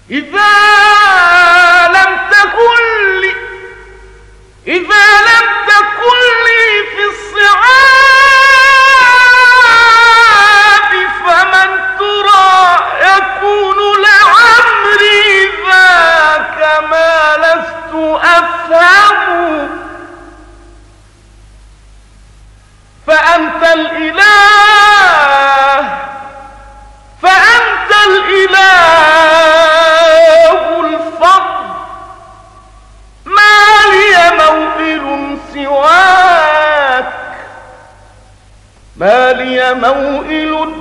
إذا لم تكن لي في الصعاب فمن ترى يكون لعمري ذاك ما لست أفهم. فأنت الإله الفضل، ما لي موئل سواك، ما لي موئل